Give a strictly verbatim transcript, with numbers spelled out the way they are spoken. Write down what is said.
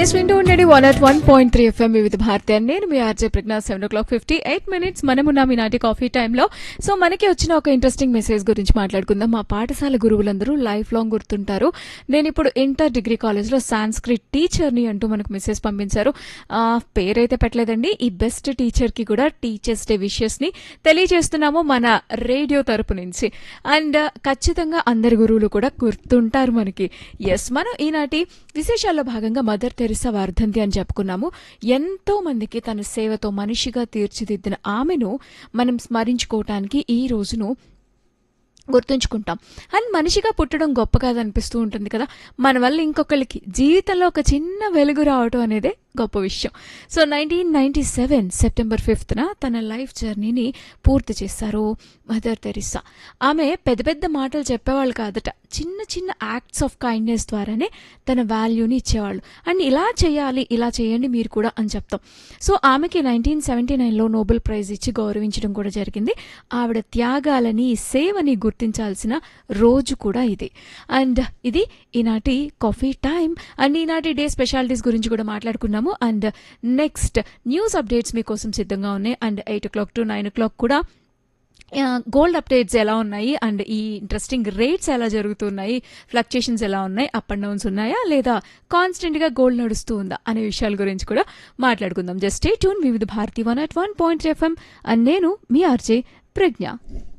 Yes వింటూ ఉండండి one at one point three FM వివిధ భారతి అని నేను మీ ఆర్జే ప్రజ్ఞా. సెవెన్ ఓ క్లాక్ ఫిఫ్టీ ఎయిట్ మినిట్స్ మనమున్నాం ఈనాటి కాఫీ టైంలో. సో మనకి వచ్చిన ఒక ఇంట్రెస్టింగ్ మెసేజ్ గురించి మాట్లాడుకుందాం. మా పాఠశాల గురువులందరూ లైఫ్ లాంగ్ గుర్తుంటారు. నేను ఇప్పుడు ఇంటర్ డిగ్రీ కాలేజ్లో సాంస్క్రిట్ టీచర్ని అంటూ మనకు మెసేజ్ పంపించారు. పేరైతే పెట్టలేదండి. ఈ బెస్ట్ టీచర్కి కూడా టీచర్స్ డే విషెస్ని తెలియజేస్తున్నాము మన రేడియో తరపు నుంచి. అండ్ ఖచ్చితంగా అందరి గురువులు కూడా గుర్తుంటారు మనకి. ఎస్, మనం ఈనాటి విశేషాల్లో భాగంగా మదర్ తెరిసా వర్ధంతి అని చెప్పుకున్నాము. ఎంతో మందికి తన సేవతో మనిషిగా తీర్చిదిద్దిన ఆమెను మనం స్మరించుకోవటానికి ఈ రోజును గుర్తుంచుకుంటాం. అండ్ మనిషిగా పుట్టడం గొప్ప కాదనిపిస్తూ ఉంటుంది కదా. మన వల్ల ఇంకొకరికి జీవితంలో ఒక చిన్న వెలుగు రావటం అనేదే గొప్ప విషయం. So nineteen ninety seven September ఫిఫ్త్న తన లైఫ్ జర్నీని పూర్తి చేశారు మదర్ తెరిసా. ఆమె పెద్ద పెద్ద మాటలు చెప్పేవాళ్ళు కాదట, చిన్న చిన్న యాక్ట్స్ ఆఫ్ కైండ్నెస్ ద్వారానే తన వాల్యూని ఇచ్చేవాళ్ళు. అండ్ ఇలా చేయాలి, ఇలా చేయండి మీరు కూడా అని చెప్తాం. సో ఆమెకి నైన్టీన్ సెవెంటీ నైన్లో నోబెల్ ప్రైజ్ ఇచ్చి గౌరవించడం కూడా జరిగింది. ఆవిడ త్యాగాలని, సేవని గుర్తించాల్సిన రోజు కూడా ఇది. అండ్ ఇది ఈనాటి కాఫీ టైం. అండ్ ఈనాటి డే స్పెషాలిటీస్ గురించి కూడా మాట్లాడుకున్నాము. అండ్ నెక్స్ట్ న్యూస్ అప్డేట్స్ మీకోసం సిద్ధంగా ఉన్నాయి. And eight oh clock to nine oh clock కూడా గోల్డ్ అప్డేట్స్ ఎలా ఉన్నాయి, అండ్ ఈ ఇంట్రెస్టింగ్ రేట్స్ ఎలా జరుగుతున్నాయి, ఫ్లక్చుయేషన్స్ ఎలా ఉన్నాయి, అప్ అండ్ డౌన్స్ ఉన్నాయా లేదా కాన్స్టెంట్గా గోల్డ్ నడుస్తూ ఉందా అనే విషయాల గురించి కూడా మాట్లాడుకుందాం. జస్ట్ స్టే ట్యూన్ వివిధ Bharati one at one point FM. And నేను మీ ఆర్జే ప్రజ్ఞ.